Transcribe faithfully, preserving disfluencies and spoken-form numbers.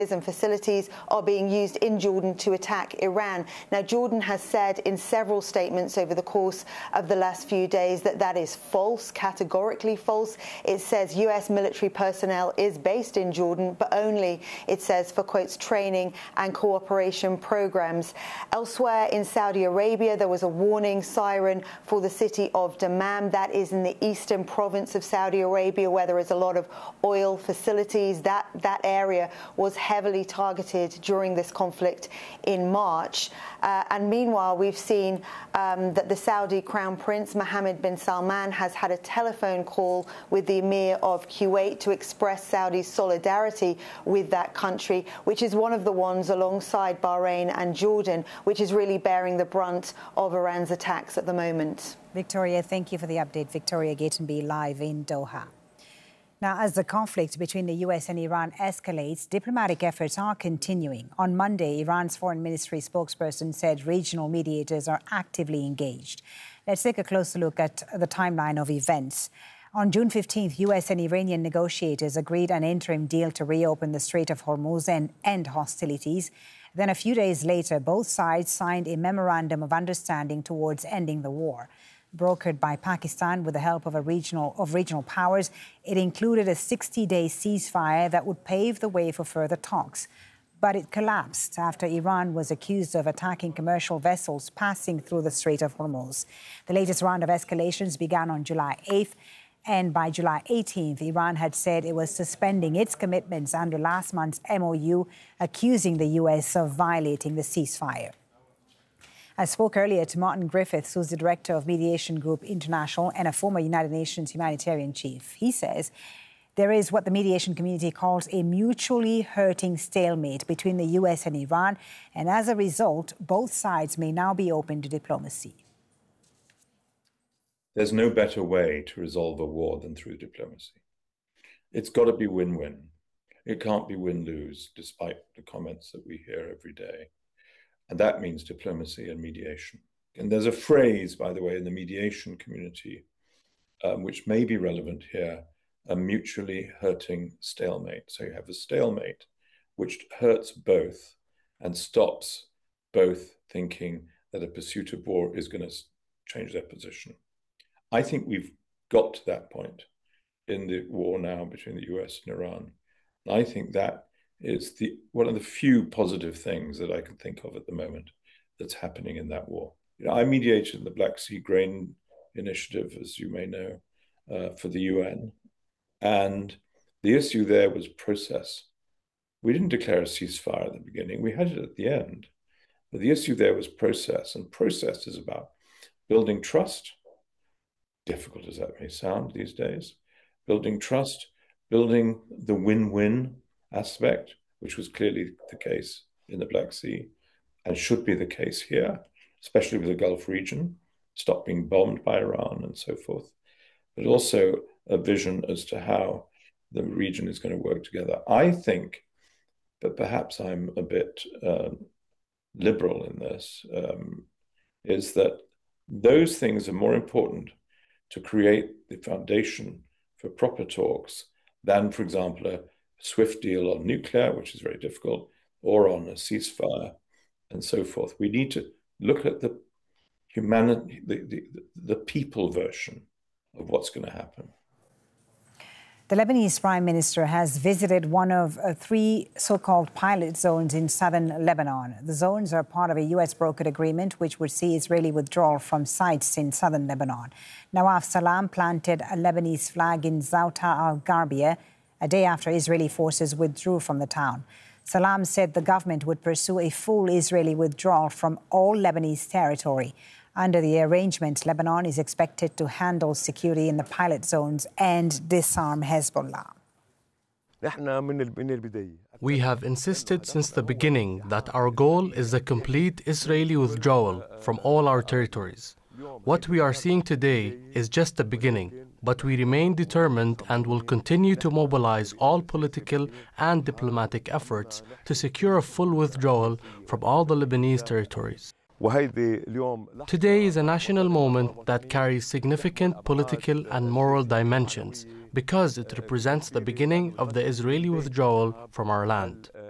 and facilities are being used in Jordan to attack Iran. Now, Jordan has said in several statements over the course of the last few days that that is false, categorically false. It says U S military personnel is based in Jordan, but only, it says, for, quotes, training and cooperation programs. Elsewhere in Saudi Arabia, there was a warning siren for the city of Dammam. That is in the eastern province of Saudi Arabia, where there is a lot of oil facilities. That, that area was heavily targeted during this conflict in March. Uh, and meanwhile, we've seen um, that the Saudi Crown Prince Mohammed bin Salman has had a telephone call with the Emir of Kuwait to express Saudi's solidarity with that country, which is one of the ones alongside Bahrain and Jordan, which is really bearing the brunt of Iran's attacks at the moment. Victoria, thank you for the update. Victoria Gatenby live in Doha. Now, as the conflict between the U S and Iran escalates, diplomatic efforts are continuing. On Monday, Iran's foreign ministry spokesperson said regional mediators are actively engaged. Let's take a closer look at the timeline of events. On June fifteenth, U S and Iranian negotiators agreed an interim deal to reopen the Strait of Hormuz and end hostilities. Then a few days later, both sides signed a memorandum of understanding towards ending the war. Brokered by Pakistan with the help of a regional of regional powers, it included a sixty-day ceasefire that would pave the way for further talks. But it collapsed after Iran was accused of attacking commercial vessels passing through the Strait of Hormuz. The latest round of escalations began on July eighth, and by July eighteenth, Iran had said it was suspending its commitments under last month's M O U, accusing the U S of violating the ceasefire. I spoke earlier to Martin Griffiths, who's the director of Mediation Group International and a former United Nations humanitarian chief. He says there is what the mediation community calls a mutually hurting stalemate between the U S and Iran, and as a result, both sides may now be open to diplomacy. There's no better way to resolve a war than through diplomacy. It's got to be win-win. It can't be win-lose, despite the comments that we hear every day. And that means diplomacy and mediation. And there's a phrase, by the way, in the mediation community, um, which may be relevant here, a mutually hurting stalemate. So you have a stalemate which hurts both and stops both thinking that a pursuit of war is going to change their position. I think we've got to that point in the war now between the U S and Iran. And I think that is the one of the few positive things that I can think of at the moment that's happening in that war. You know, I mediated in the Black Sea Grain Initiative, as you may know, uh, for the U N. And the issue there was process. We didn't declare a ceasefire at the beginning. We had it at the end. But the issue there was process. And process is about building trust, difficult as that may sound these days, building trust, building the win-win aspect, which was clearly the case in the Black Sea and should be the case here, especially with the Gulf region, stop being bombed by Iran and so forth, but also a vision as to how the region is going to work together. I think, but perhaps I'm a bit um, liberal in this, um, is that those things are more important to create the foundation for proper talks than, for example, a swift deal on nuclear, which is very difficult, or on a ceasefire, and so forth. We need to look at the humanity, the, the, the people version of what's going to happen. The Lebanese Prime Minister has visited one of uh, three so-called pilot zones in southern Lebanon. The zones are part of a U S-brokered agreement which would see Israeli withdrawal from sites in southern Lebanon. Nawaf Salam planted a Lebanese flag in Zouta al-Gharbia a day after Israeli forces withdrew from the town. Salam said the government would pursue a full Israeli withdrawal from all Lebanese territory. Under the arrangement, Lebanon is expected to handle security in the pilot zones and disarm Hezbollah. We have insisted since the beginning that our goal is the complete Israeli withdrawal from all our territories. What we are seeing today is just the beginning, but we remain determined and will continue to mobilize all political and diplomatic efforts to secure a full withdrawal from all the Lebanese territories. Today is a national moment that carries significant political and moral dimensions because it represents the beginning of the Israeli withdrawal from our land.